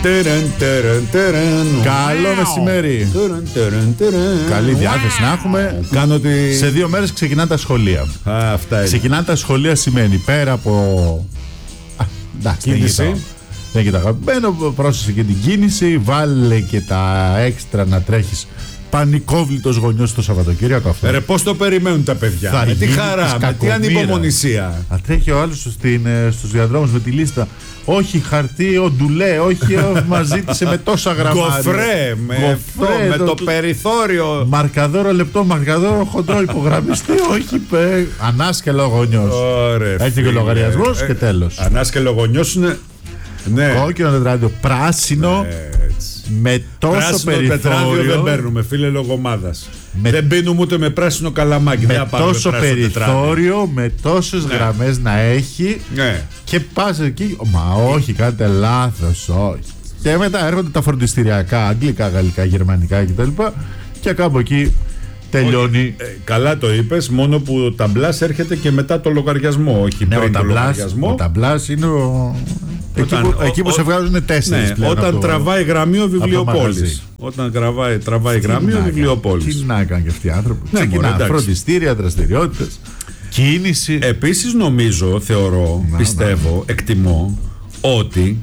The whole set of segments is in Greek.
Καλό μεσημέρι. Καλή διάθεση να έχουμε. Σε 2 μέρες ξεκινάνε τα σχολεία. Ξεκινάνε τα σχολεία σημαίνει πέρα από κίνηση. Δεν κοιτάω. Μπαίνω, πρόσεξε και την κίνηση. Βάλε και τα έξτρα να τρέχεις πανικόβλητος γονιός το Σαββατοκύριακο αυτό. Ρε, πώς το περιμένουν τα παιδιά? Με τι χαρά, με τι ανυπομονησία. Θα τρέχει ο άλλος στους διαδρόμους με τη λίστα. Όχι χαρτί, οντουλέ, όχι μαζί της με τόσα γραμμάρια. Γκοφρέ, με το περιθώριο. Μαρκαδόρο λεπτό, μαρκαδόρο χοντρό, υπογραμμιστή, όχι ανάσκελο γονιός. Έχει και λογαριασμός και τέλος. Ανάσκελο γονιός είναι. Ναι. Κόκκινο τετράδιο, πράσινο. Με τόσο πράσινο περιθώριο δεν παίρνουμε, φίλε λογομάδας. Δεν πίνουμε ούτε με πράσινο καλαμάκι. Με τόσο περιθώριο, με τόσες γραμμές να έχει. Και πας εκεί. Μα όχι, κάνετε λάθος, όχι. Και μετά έρχονται τα φροντιστηριακά, αγγλικά, γαλλικά, γερμανικά κτλ. Και κάπου εκεί τελειώνει. Καλά το είπες, μόνο που ο ταμπλάς έρχεται και μετά το λογαριασμό, όχι πριν το λογαριασμό. Ο ταμπλάς είναι εκεί που σε βγάζουν 4 πλέον. Όταν τραβάει γραμμείο βιβλιοπόλης. Όταν τραβάει γραμμείο βιβλιοπόλης. Τι να έκανε και αυτοί οι άνθρωποι. Ξεκινάνε φροντιστήρια, δραστηριότητες, κίνηση. Επίσης νομίζω, θεωρώ, πιστεύω, εκτιμώ ότι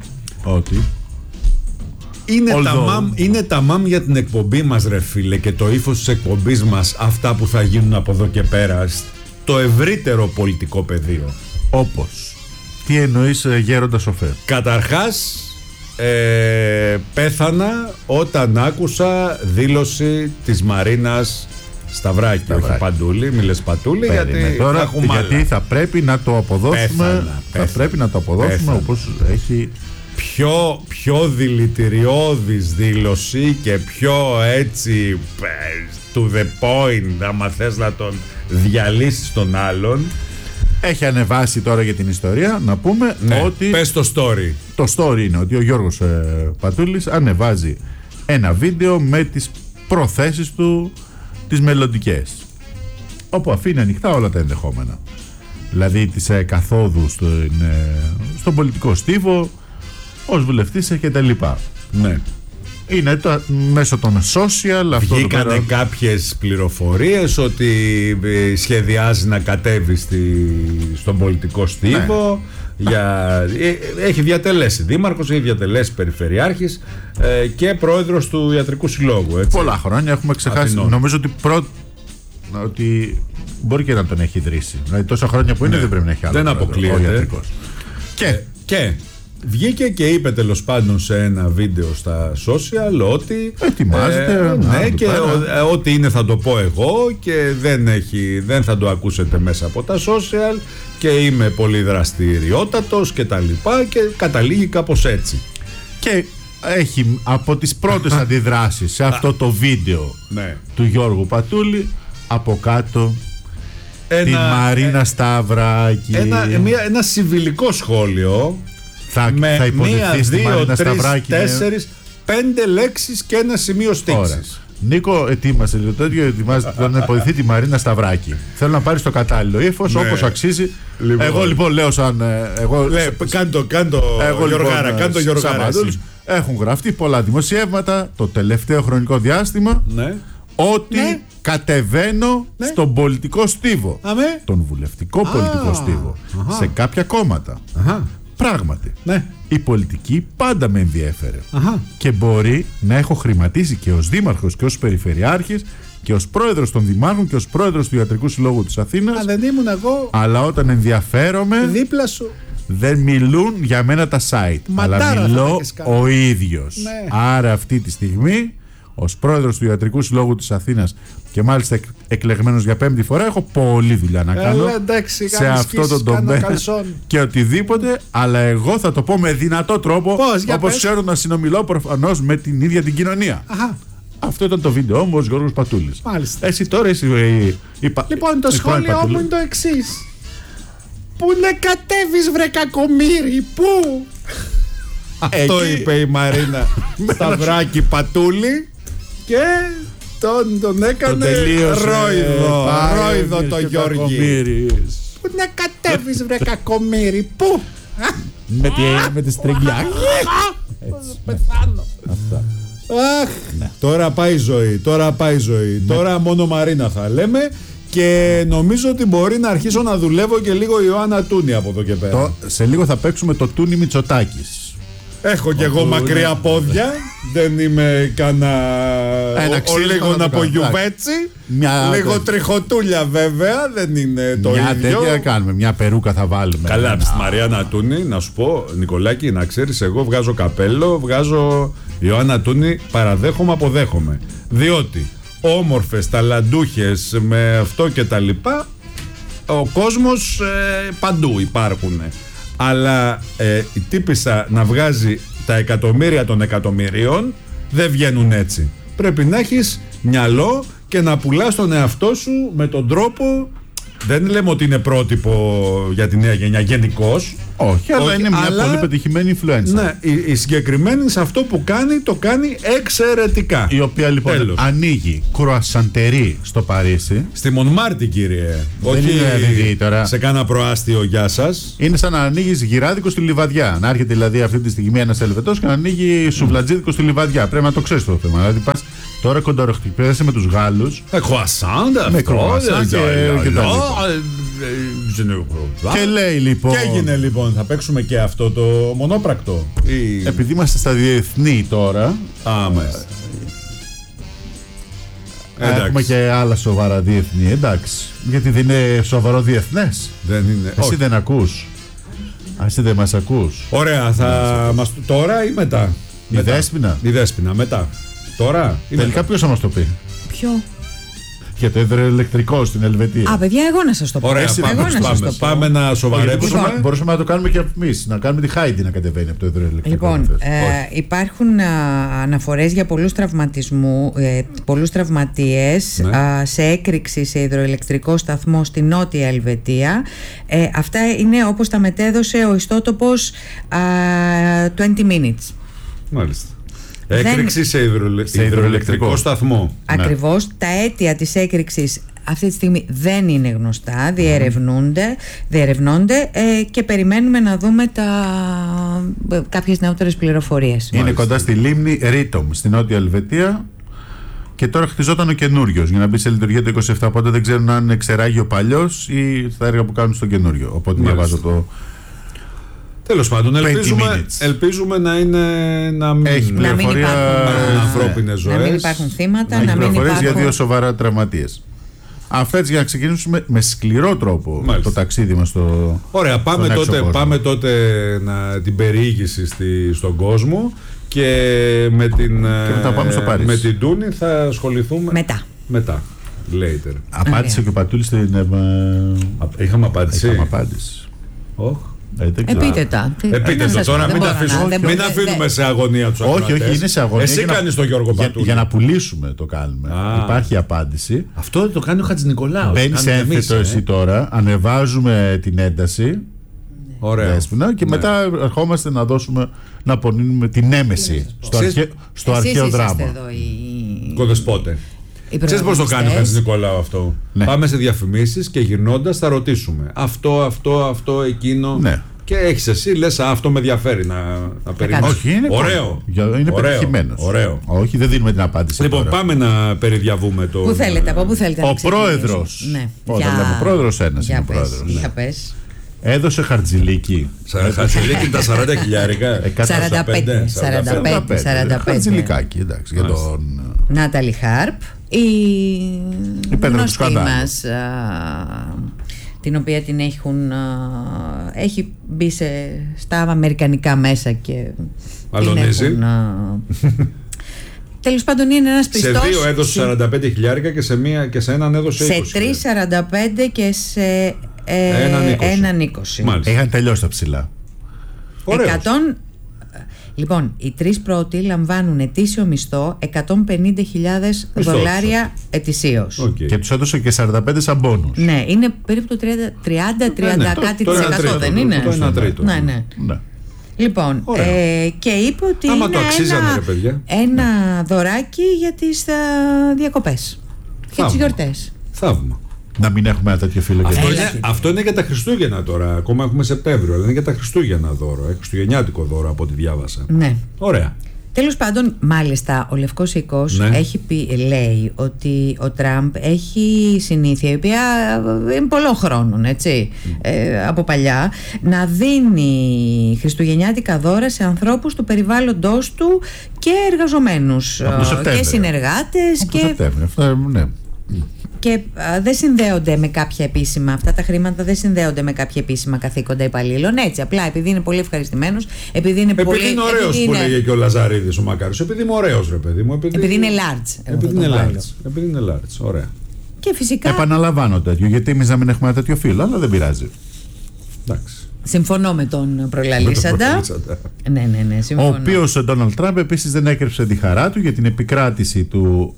είναι τα μάμ για την εκπομπή μας, ρε φίλε, και το ύφος της εκπομπής μας, αυτά που θα γίνουν από εδώ και πέρα το ευρύτερο πολιτικό πεδίο. Όπως? Τι εννοείς, γέροντα σοφέ? Καταρχάς πέθανα όταν άκουσα δήλωση της Μαρίνας Σταυράκη, όχι Παντούλη, μη λες Πατούλη, γιατί θα πρέπει να το αποδώσουμε. Θα πρέπει να το αποδώσουμε όπως έχει. Πιο δηλητηριώδης δήλωση και πιο έτσι to the point, άμα θες να τον διαλύσεις τον άλλον. Έχει ανεβάσει τώρα για την ιστορία, να πούμε ότι. Πες το story. Το story είναι ότι ο Γιώργος Πατούλης ανεβάζει ένα βίντεο με τις προθέσεις του, τις μελλοντικές, όπου αφήνει ανοιχτά όλα τα ενδεχόμενα. Δηλαδή τις καθόδου στον πολιτικό στίβο, ως βουλευτής και τα λοιπά. Ναι. Είναι μέσω των social. Βγήκανε κάποιες πληροφορίες ότι σχεδιάζει να κατέβει στον πολιτικό στίβο. Ναι. Έχει διατελέσει δήμαρχος, έχει διατελέσει περιφερειάρχης και πρόεδρος του Ιατρικού Συλλόγου. Έτσι. Πολλά χρόνια έχουμε ξεχάσει. Νομίζω ότι μπορεί και να τον έχει ιδρύσει. Δηλαδή τόσα χρόνια που είναι δεν πρέπει να έχει άλλο. Δεν αποκλείεται. Και βγήκε και είπε τέλος πάντων σε ένα βίντεο στα social ότι ετοιμάζεται και ό,τι είναι θα το πω εγώ και δεν θα το ακούσετε μέσα από τα social και είμαι πολύ δραστηριότατος και τα λοιπά, και καταλήγει κάπως έτσι. Και έχει από τις πρώτες αντιδράσεις σε αυτό το βίντεο του Γιώργου Πατούλη από κάτω τη Μαρίνα Σταυράκη. Ένα συμβιλικό σχόλιο. Θα υποδεχθεί στη Μαρίνα Σταυράκη 4-5 λέξεις και ένα σημείο στίξης. Νίκο, ετοίμασε το τέτοιο, ετοιμάζεται να υποδεχθεί τη Μαρίνα Σταυράκη. Θέλω να πάρεις το κατάλληλο ύφος, όπως αξίζει. Εγώ λοιπόν λέω σαν. Κάντο Γιωργάρα. Έχουν γραφτεί πολλά δημοσιεύματα το τελευταίο χρονικό διάστημα ότι κατεβαίνω στον πολιτικό στίβο. Τον βουλευτικό πολιτικό στίβο. Σε κάποια κόμματα. Πράγματι, η πολιτική πάντα με ενδιέφερε. Και μπορεί να έχω χρηματίσει και ως δήμαρχος και ως περιφερειάρχης και ως πρόεδρος των δημάρχων και ως πρόεδρος του Ιατρικού Συλλόγου της Αθήνας. Αλλά δεν ήμουν εγώ. Αλλά όταν ενδιαφέρομαι, δίπλα σου. Δεν μιλούν για μένα τα site. Αλλά μιλώ ο ίδιος. Άρα αυτή τη στιγμή, ως πρόεδρος του Ιατρικού Συλλόγου της Αθήνας και μάλιστα εκλεγμένος για 5η φορά, έχω πολλή δουλειά να κάνω σε αυτό το τομέα και οτιδήποτε, αλλά εγώ θα το πω με δυνατό τρόπο, όπως ξέρω να συνομιλώ προφανώς με την ίδια την κοινωνία. Αυτό ήταν το βίντεο μου ως Γιώργος Πατούλης. Μάλιστα. Εσύ τώρα είσαι Λοιπόν, το σχόλιο μου είναι το εξής. Πού να κατέβεις, βρε κακομοίρη, πού? Αυτό είπε η Μαρίνα Σταυράκη Πατούλη και τον έκανε ρόιδο το Γιώργη. Πού να κατέβεις, βρε κακομοίρη, πού? Με τη στριγγιά. Πεθάνω. Αυτά. Αχ, τώρα πάει η ζωή. Τώρα μόνο Μαρίνα θα λέμε. Και νομίζω ότι μπορεί να αρχίσω να δουλεύω και λίγο Ιωάννα Τούνη από εδώ και πέρα. Σε λίγο θα παίξουμε το Τούνη Μητσοτάκης. Έχω κι εγώ μακριά πόδια. Δεν είμαι ο λίγο να απογιουβέτσι. Λίγο τριχοτούλια βέβαια. Δεν είναι το ίδιο. Μια τέτοια κάνουμε. Μια περούκα θα βάλουμε. Καλά, στη Μαριάννα Τούνη, να σου πω, Νικολάκη, να ξέρεις, εγώ βγάζω καπέλο, βγάζω Ιωάννα Τούνη, παραδέχομαι, αποδέχομαι. Διότι όμορφες, ταλαντούχες με αυτό και τα λοιπά, ο κόσμος παντού υπάρχουν. Αλλά η τύπισσα να βγάζει τα εκατομμύρια των εκατομμυρίων δεν βγαίνουν έτσι. Πρέπει να έχεις μυαλό και να πουλάς τον εαυτό σου με τον τρόπο. Δεν λέμε ότι είναι πρότυπο για τη νέα γενιά γενικώς. Όχι, αλλά είναι μια πολύ πετυχημένη influencer. Ναι, η συγκεκριμένη σε αυτό που κάνει, το κάνει εξαιρετικά. Η οποία λοιπόν ανοίγει κρουασαντερί στο Παρίσι. Στη Μονμάρτη, κύριε. Όχι σε κάνα προάστιο, γεια σας. Είναι σαν να ανοίγει γυράδικο στη Λιβαδιά. Να έρχεται δηλαδή αυτή τη στιγμή ένας Ελβετός και να ανοίγει σουβλατζίδικο στη Λιβαδιά. Πρέπει να το ξέρεις το θέμα. Δηλαδή πας τώρα κονταροχτυπέζεσαι με τους Γάλλους. Croissant, με croissant και λέει λοιπόν. Και έγινε λοιπόν, θα παίξουμε και αυτό το μονόπρακτο. Επειδή είμαστε στα διεθνή τώρα. Έχουμε και άλλα σοβαρά διεθνή, εντάξει. Γιατί δεν είναι σοβαρό διεθνές. Δεν είναι. Εσύ δεν ακούς. Εσύ δεν μας ακούς. Ωραία, τώρα ή μετά? Η Δέσποινα μετά. Τώρα ή τελικά ποιος θα μας το πει? Ποιο? Για το υδροελεκτρικό στην Ελβετία. Παιδιά, εγώ να σας το πω. Ωραία, πάμε να σοβαρέψουμε. Μπορούσαμε να το κάνουμε και εμείς. Να κάνουμε τη Χάιντι να κατεβαίνει από το υδροελεκτρικό. Λοιπόν, υπάρχουν αναφορές για πολλούς τραυματίες σε έκρηξη σε υδροελεκτρικό σταθμό στη Νότια Ελβετία. Αυτά είναι όπως τα μετέδωσε ο ιστότοπος 20 Minutes. Μάλιστα. Έκρηξη σε υδροελεκτρικό σταθμό. Ακριβώς. Τα αίτια της έκρηξης αυτή τη στιγμή δεν είναι γνωστά, διερευνώνται και περιμένουμε να δούμε κάποιες νεότερες πληροφορίες. Είναι κοντά στη λίμνη Ρίτομ, στη Νότια Ελβετία, και τώρα χτιζόταν ο καινούριος για να μπει σε λειτουργία το 27. Οπότε δεν ξέρουν αν είναι ξεράγει ο παλιός ή τα έργα που κάνουν στο καινούριο. Οπότε διαβάζω το. Τέλος πάντων, ελπίζουμε να έχει πληροφορία ανθρώπινες ζωές. Να μην υπάρχουν θύματα, να μην υπάρχουν για 2 σοβαρά τραυματίες. Αυτό έτσι για να ξεκινήσουμε με σκληρό τρόπο το ταξίδι μας στο. Ωραία, πάμε τότε την περιήγηση στον κόσμο και μετά πάμε στο Παρίσι. Με την Τούνη θα ασχοληθούμε μετά. Later. Απάντησε και ο Πατούλης στην. Είχαμε απάντηση. Επίτετα. Τώρα μην αφήνουμε σε αγωνία τους ακροατές. Όχι, είναι σε αγωνία. Εσύ κάνεις τον Γιώργο Πατούλη. Για να πουλήσουμε το κάνουμε. Υπάρχει απάντηση. Αυτό το κάνει ο Χατζηνικολάου. Μπαίνει σε ένθετο εσύ τώρα, ανεβάζουμε την ένταση. Ωραία. Και μετά ερχόμαστε να απονείμουμε την έμεση στο αρχαίο δράμα. Κοδεσπότε. Ξέρεις πώς το κάνει ο Χατζηνικολάου αυτό? Πάμε σε διαφημίσεις και γυρνώντας θα ρωτήσουμε αυτό, εκείνο. Και έχεις εσύ, λες αυτό με ενδιαφέρει να περιμένω. Όχι, είναι ωραίο. Είναι πετυχημένος. Όχι, δεν δίνουμε την απάντηση. Λοιπόν, πάμε να περιδιαβούμε το. Πού θέλετε, από πού θέλετε? Ο πρόεδρος. Ο πρόεδρος ένας είναι ο πρόεδρος. Έδωσε χαρτζηλίκι. Χαρτζηλίκι τα 40 χιλιάρικα. 45. Χαρτζηλικάκι, εντάξει, για τον Νάταλι Χάρπ, η γνωστή μας, την οποία την έχει μπει στα αμερικανικά μέσα και αλωνίζει. Τέλος πάντων είναι ένας πιστός. Σε 2 έδωσε 45 χιλιάρικα και σε έναν έδωσε 20. Σε 3 45 και σε έναν 20. Είχαν τελειώσει τα ψηλά. Λοιπόν, οι 3 πρώτοι λαμβάνουν ετήσιο μισθό $150,000 ετησίως. Και τους έδωσε και 45 σαν μπόνους. Ναι, είναι περίπου το 30 κάτι της εκατό, δεν είναι? Το 1 τρίτο. Ναι. Λοιπόν, και είπε ότι άμα είναι το αξίζανε, ρε παιδιά, ένα δωράκι για τις διακοπές και τις γιορτές. Θαύμα. Να μην έχουμε ένα τέτοιο φίλο. Αυτό είναι για τα Χριστούγεννα τώρα. Ακόμα έχουμε Σεπτέμβριο, αλλά είναι για τα Χριστούγεννα δώρο. Χριστουγεννιάτικο δώρο από ό,τι διάβασα. Ναι. Ωραία. Τέλος πάντων, μάλιστα, ο Λευκός Οίκος λέει ότι ο Τραμπ έχει συνήθεια, η οποία είναι πολλών χρόνων, έτσι, από παλιά, να δίνει χριστουγεννιάτικα δώρα σε ανθρώπους του περιβάλλοντος του και εργαζομένους και συνεργάτες. Ναι. Και δεν συνδέονται με κάποια επίσημα, αυτά τα χρήματα δεν συνδέονται με κάποια επίσημα καθήκοντα υπαλλήλων. Έτσι, απλά επειδή είναι πολύ ευχαριστημένος, επειδή είναι ωραίος που λέγε και ο Λαζαρίδης ο Μακάριος. Επειδή είμαι ωραίος, ρε παιδί μου. Επειδή είναι large. Επειδή είναι large. Ωραία. Και φυσικά. Επαναλαμβάνω τέτοιο, γιατί εμείς να μην έχουμε ένα τέτοιο φίλο, αλλά δεν πειράζει. Εντάξει. Συμφωνώ με τον προλαλήσαντα. Ναι, συμφωνώ. Ο οποίος ο Ντόναλντ Τραμπ επίσης δεν έκρυψε τη χαρά του για την επικράτηση του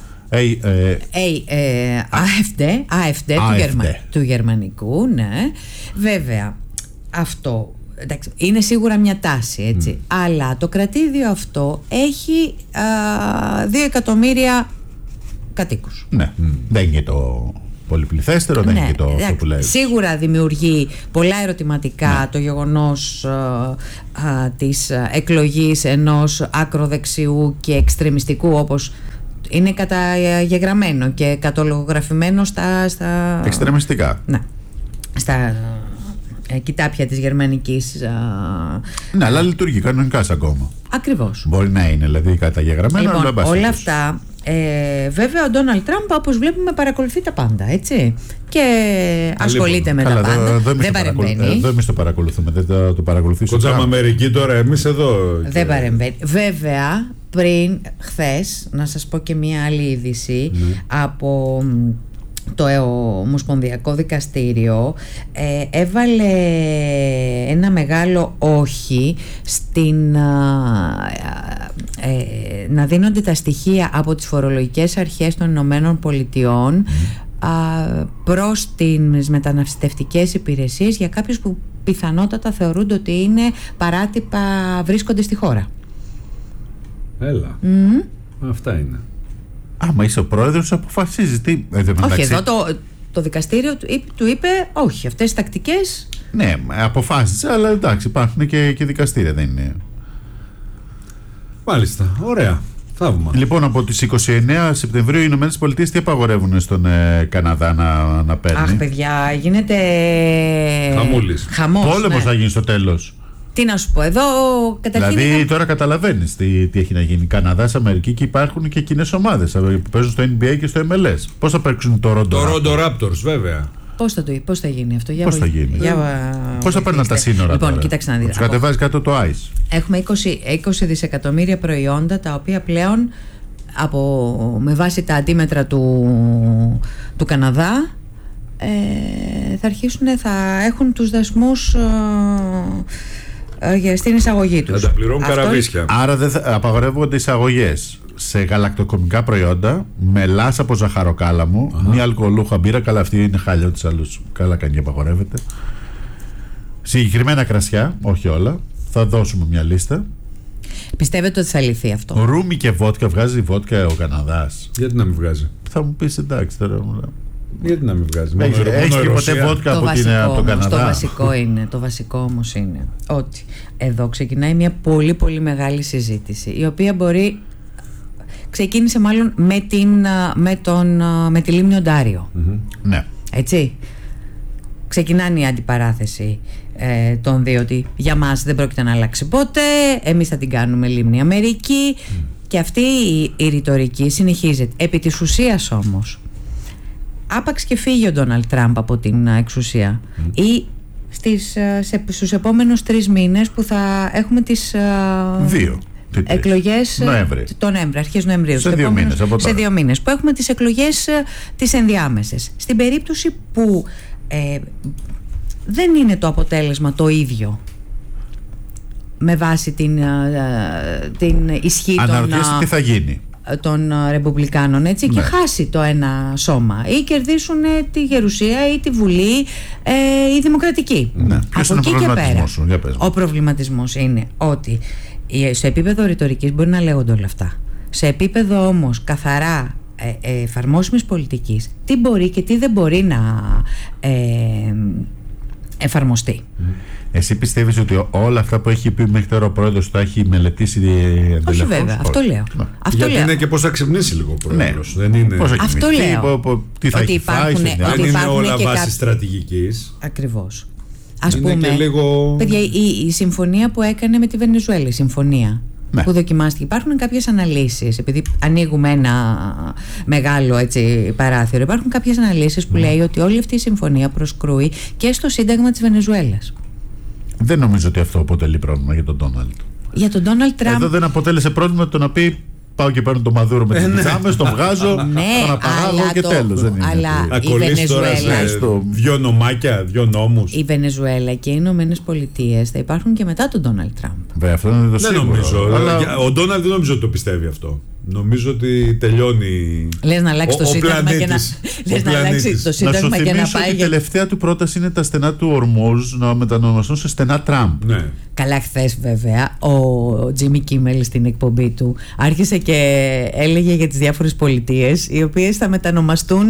AfD του γερμανικού, ναι. Βέβαια, αυτό είναι σίγουρα μια τάση, έτσι. Αλλά το κρατήδιο αυτό έχει 2 εκατομμύρια κατοίκους. Ναι, δεν είναι το πολυπληθέστερο, δεν είναι το αυτό που λέει. Σίγουρα δημιουργεί πολλά ερωτηματικά το γεγονός της εκλογής ενός ακροδεξιού και εξτρεμιστικού, όπως είναι καταγεγραμμένο και κατολογραφημένο στα εξτρεμιστικά. Ναι. Στα κοιτάπια της γερμανικής. Ναι, αλλά λειτουργεί κανονικά σαν κόμμα. Ακριβώς. Μπορεί να είναι δηλαδή καταγεγραμμένο, λοιπόν, αλλά όλα αυτά. Βέβαια, ο Ντόναλντ Τραμπ, όπως βλέπουμε, παρακολουθεί τα πάντα, έτσι. Και ασχολείται με τα πάντα. Δεν παρεμβαίνει. Εδώ εμείς το παρακολουθούμε. Δεν το παρακολουθεί. Κοντζάμε Αμερική τώρα, εμείς εδώ. Δεν παρεμβαίνει. Βέβαια, πριν χθες, να σας πω και μία άλλη είδηση από το Ομοσπονδιακό Δικαστήριο, έβαλε ένα μεγάλο όχι στην να δίνονται τα στοιχεία από τις φορολογικές αρχές των Ηνωμένων Πολιτειών προς τις μεταναστευτικές υπηρεσίες για κάποιους που πιθανότατα θεωρούνται ότι είναι παράτυπα, βρίσκονται στη χώρα. Έλα. Αυτά είναι. Άμα είσαι ο πρόεδρος, αποφασίζει. Όχι, εδώ το δικαστήριο του είπε όχι, αυτές οι τακτικές. Ναι, αποφάσισε, αλλά εντάξει, υπάρχουν και δικαστήρια, δεν είναι. Μάλιστα, ωραία. Θαύμα. Λοιπόν, από τις 29 Σεπτεμβρίου οι Ηνωμένες Πολιτείες τι απαγορεύουν στον Καναδά να παίρνει? Αχ, παιδιά, γίνεται χαμός. Πόλεμος θα γίνει στο τέλος. Τι να σου πω, εδώ καταρχήν. Δηλαδή τώρα καταλαβαίνεις τι έχει να γίνει. Καναδάς, Αμερική, και υπάρχουν και κοινές ομάδες που παίζουν στο NBA και στο MLS. Πώς θα παίξουν το Rondo Raptors, βέβαια. Πώς θα γίνει αυτό? Πώς θα γίνει? Πώς θα παίρνουν τα σύνορα? Λοιπόν, κοίταξε να δεις. Τους κατεβάζει κάτω το ice. Έχουμε 20 δισεκατομμύρια προϊόντα, τα οποία πλέον με βάση τα αντίμετρα του Καναδά θα έχουν τους δασμούς στην εισαγωγή τους. Θα τα πληρώνουν καραβίσια. Άρα δεν απαγορεύονται εισαγωγές σε γαλακτοκομικά προϊόντα, μελάς από ζαχαροκάλαμο, μία αλκοολούχα μπύρα, καλά αυτή είναι χάλια της άλλους, καλά κάνει και απαγορεύεται. Συγκεκριμένα κρασιά, όχι όλα, θα δώσουμε μια λίστα. Πιστεύετε ότι θα λυθεί αυτό? Ρούμι και βότκα, βγάζει βότκα ο Καναδάς? Γιατί να μην βγάζει? Θα μου πεις εντάξει τώρα. Γιατί να μην βγάζει? Έχει και ποτέ βότκα από τον Καναδά? Το βασικό όμως είναι ότι εδώ ξεκινάει μια πολύ πολύ μεγάλη συζήτηση, η οποία ξεκίνησε μάλλον με τη λίμνη Οντάριο. Ναι. Έτσι. Ξεκινάει η αντιπαράθεση των δύο, ότι για μας δεν πρόκειται να αλλάξει ποτέ, εμείς θα την κάνουμε λίμνη Αμερική, και αυτή η ρητορική συνεχίζεται. Επί της ουσίας όμως, άπαξ και φύγει ο Ντόναλντ Τραμπ από την εξουσία ή στους επόμενους 3 μήνες που θα έχουμε τις 2 εκλογές τον Νοέμβρη, αρχές Νοεμβρίου, σε 2 μήνες, σε 2 μήνες που έχουμε τις εκλογές τις ενδιάμεσες, στην περίπτωση που δεν είναι το αποτέλεσμα το ίδιο με βάση την ισχύ τι θα γίνει των Ρεπουμπλικάνων, έτσι, και χάσει το ένα σώμα ή κερδίσουν τη Γερουσία ή τη Βουλή οι Δημοκρατικοί. Ποιος είναι ο προβληματισμός σου? Ο προβληματισμός είναι ότι σε επίπεδο ρητορικής μπορεί να λέγονται όλα αυτά. Σε επίπεδο όμως καθαρά εφαρμόσιμης πολιτικής, τι μπορεί και τι δεν μπορεί να εφαρμοστεί. Εσύ πιστεύεις ότι όλα αυτά που έχει πει μέχρι τώρα ο πρόεδρος τα έχει μελετήσει εντελεχώς? Όχι βέβαια, αυτό λέω. Γιατί είναι και πώς θα ξυπνήσει λίγο ο πρόεδρος. Δεν είναι... Αυτό λέω. Τι θα έχει φάει, δεν είναι όλα βάση στρατηγικής. Ακριβώς. Ας πούμε, λίγο... παιδιά, η συμφωνία που έκανε με τη Βενεζουέλα, η συμφωνία που δοκιμάστηκε, υπάρχουν κάποιες αναλύσεις, επειδή ανοίγουμε ένα μεγάλο παράθυρο, υπάρχουν κάποιες αναλύσεις που λέει ότι όλη αυτή η συμφωνία προσκρούει και στο Σύνταγμα της Βενεζουέλας. Δεν νομίζω ότι αυτό αποτελεί πρόβλημα για τον Ντόναλντ. Για τον Ντόναλντ Τραμπ. Εδώ δεν αποτέλεσε πρόβλημα το να πει πάω και παίρνω το Μαδούρο με τις πιζάμες, τον βγάζω, τον απαγάγω και τέλος. Αλλά η Βενεζουέλα. Δυο νομάκια, δυο νόμους. Η Βενεζουέλα και οι Ηνωμένες Πολιτείες θα υπάρχουν και μετά τον Ντόναλντ Τραμπ. Βέβαια, αυτό είναι το σίγουρο. Δεν νομίζω. Αλλά... Ο Ντόναλντ δεν νομίζω ότι το πιστεύει αυτό. Νομίζω ότι τελειώνει. Λες να αλλάξει το Σύνταγμα και να. Λες να αλλάξει το Σύνταγμα και να πάει. Η τελευταία του πρόταση είναι τα στενά του Ορμούζ να μετανομαστούν σε στενά Τραμπ. Ναι. Καλά, χθες βέβαια ο Τζίμι Κίμελ στην εκπομπή του άρχισε και έλεγε για τις διάφορες πολιτείες οι οποίες θα μετανομαστούν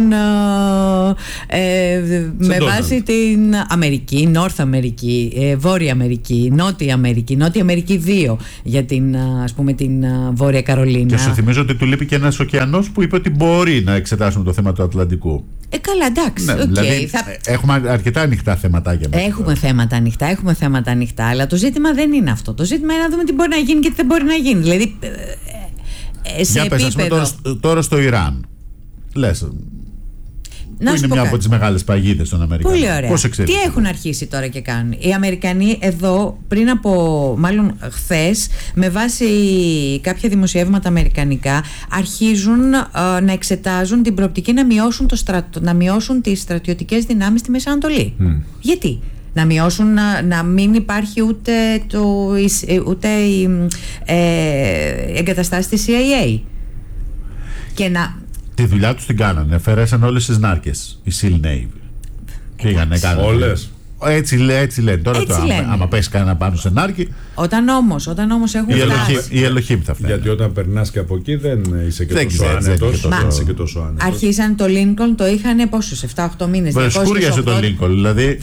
με βάση την Αμερική, North Αμερική, Βόρεια Αμερική, Νότια Αμερική, Νότια Αμερική 2 για την, ας πούμε, την Βόρεια Καρολίνα. Και σου θυμίζω ότι του λείπει και ένας ωκεανός που είπε ότι μπορεί να εξετάσουμε το θέμα του Ατλαντικού. Καλά, εντάξει. Ναι, δηλαδή, έχουμε αρκετά ανοιχτά θεματάκια. Έχουμε θέματα ανοιχτά, αλλά το ζήτημα δεν είναι αυτό. Το ζήτημα είναι να δούμε τι μπορεί να γίνει και τι δεν μπορεί να γίνει. Δηλαδή, σε επίπεδο. Τώρα στο Ιράν. Λες. Που είναι μια από τις μεγάλες παγίδες των Αμερικανών. Πολύ ωραία. Τι έχουν αρχίσει τώρα και κάνουν? Οι Αμερικανοί εδώ, μάλλον χθες, με βάση κάποια δημοσιεύματα αμερικανικά, αρχίζουν να εξετάζουν την προοπτική να μειώσουν τις στρατιωτικές δυνάμεις στη Μέση Ανατολή. Γιατί? Να μειώσουν, να μην υπάρχει ούτε η εγκαταστάση της CIA. Και να... Τη δουλειά τους την κάνανε. Αφαιρέσαν όλες τις νάρκες. Η SEAL Navy. Πήγανε, κάνανε. Όλες. Έτσι λένε. Τώρα άμα πέσει κανένα πάνω σε νάρκη. Όταν όμως έχουν φτάσει. Η Ελοχήμ θα φτάσει. Γιατί όταν περνάς και από εκεί δεν είσαι και τόσο άνετος. Αρχίσαν το Lincoln, το είχαν πόσους, 7-8 μήνες. Σκούριασε το Lincoln, δηλαδή.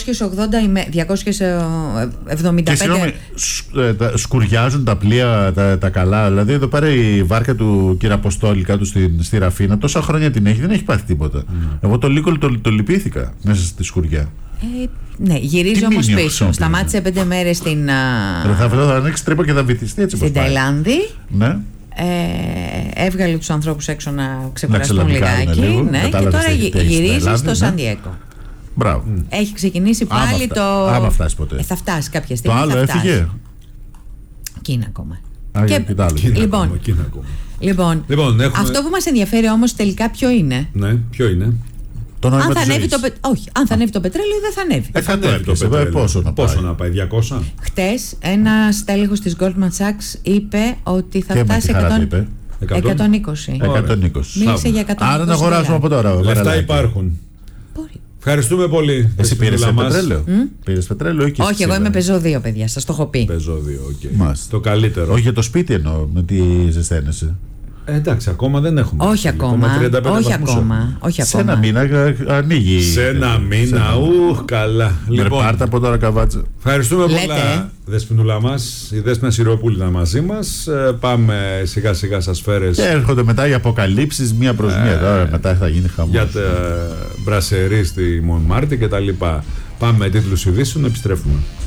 275. Και συγγνώμη, σκουριάζουν τα πλοία τα καλά. Δηλαδή εδώ πέρα η βάρκα του κ. Αποστόλη κάτω στη Ραφίνα, τόσα χρόνια την έχει, δεν έχει πάθει τίποτα. Εγώ το Lincoln το λυπήθηκα μέσα στη σκουριά. Ναι, γυρίζει όμως πίσω. Σταμάτησε 5 μέρες στην. Θα ανοίξει τρύπα και θα βυθιστεί έτσι. Στην Ταϊλάνδη. Ναι. Έβγαλε τους ανθρώπους έξω να ξεκουραστούν λιγάκι. Ναι, και τώρα γυρίζει στο Σαν Διέγκο. Μπράβο. Έχει ξεκινήσει πάλι το. Άμα φτάσει ποτέ. Θα φτάσει κάποια στιγμή. Το άλλο έφυγε. Κίνα ακόμα. Λοιπόν, αυτό που μας ενδιαφέρει όμως τελικά ποιο είναι? Ναι, ποιο είναι? Αν θα ανέβει το πετρέλαιο ή δεν θα ανέβει. Θα ανέβει το πετρέλαιο. Πόσο να πάει, 200? Χτες ένας τέλεχος της Goldman Sachs είπε ότι θα φτάσει 120. Μίλησε για 120. Άρα να αγοράσουμε από τώρα. Λεφτά υπάρχουν. Ευχαριστούμε πολύ. Εσύ πήρες πετρέλαιο? Πήρες πετρέλαιο ή και όχι, εγώ είμαι πεζό 2, παιδιά, σας το έχω πει. Πεζό 2, οκ. Το καλύτερο. Όχι για το σπίτι εννοώ, με τι ζεσταίνεσαι. Εντάξει, ακόμα δεν έχουμε. Όχι ακόμα. Σε ένα μήνα ανοίγει. Σε ένα μήνα, καλά. Λοιπόν, πάρτε από τώρα καβάτσα. Ευχαριστούμε πολλά, Δεσποινούλα μας. Η Δέσποινα Σιροπούλη ήταν μαζί μας. Πάμε σιγά σιγά στα σφαίρες. Και έρχονται μετά οι αποκαλύψεις μία προς μία. Τώρα μετά θα γίνει χαμός. Για τα μπρασερί στη Μονμάρτη και τα λοιπά. Πάμε με τίτλους ειδήσεων, επιστρέφουμε.